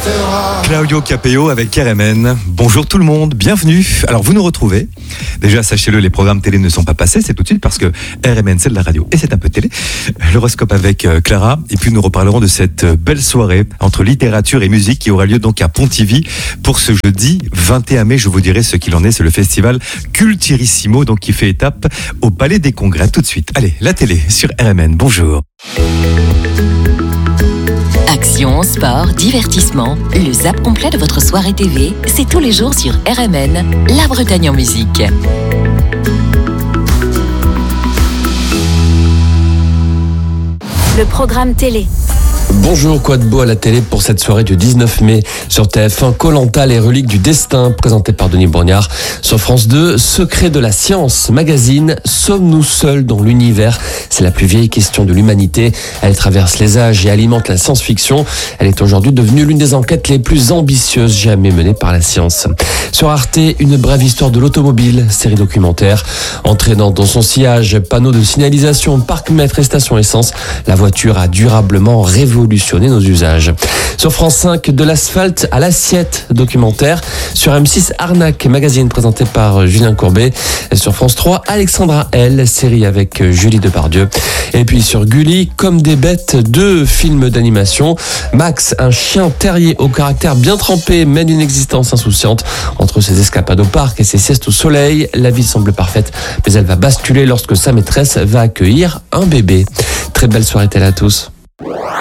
Claudio Capéo avec RMN. Bonjour tout le monde, bienvenue. Alors vous nous retrouvez. Déjà sachez-le, les programmes télé ne sont pas passés, c'est tout de suite parce que RMN c'est de la radio et c'est un peu de télé. L'horoscope avec Clara, et puis nous reparlerons de cette belle soirée entre littérature et musique qui aura lieu donc à Pontivy pour ce jeudi 21 mai. Je vous dirai ce qu'il en est, c'est le festival Culturissimo donc qui fait étape au Palais des Congrès. Tout de suite, allez, la télé sur RMN, bonjour. Action, sport, divertissement, le zap complet de votre soirée TV, c'est tous les jours sur RMN, La Bretagne en musique. Le programme télé. Bonjour, quoi de beau à la télé pour cette soirée du 19 mai sur TF1, Koh-Lanta, les reliques du destin, présenté par Denis Brognard. Sur France 2, Secret de la science, magazine, sommes-nous seuls dans l'univers? C'est la plus vieille question de l'humanité. Elle traverse les âges et alimente la science-fiction. Elle est aujourd'hui devenue l'une des enquêtes les plus ambitieuses jamais menées par la science. Sur Arte, une brève histoire de l'automobile, série documentaire. Entraînant dans son sillage panneaux de signalisation, parcs-mètres et stations essence, la voiture a durablement révolutionné nos usages. Sur France 5, de l'asphalte à l'assiette, documentaire. Sur M6, Arnaque, magazine présenté par Julien Courbet. Et sur France 3, Alexandra L, série avec Julie Depardieu. Et puis sur Gulli, Comme des bêtes, 2 films d'animation. Max, un chien terrier au caractère bien trempé, mène une existence insouciante. Entre ses escapades au parc et ses siestes au soleil, la vie semble parfaite, mais elle va basculer lorsque sa maîtresse va accueillir un bébé. Très belle soirée télé à tous.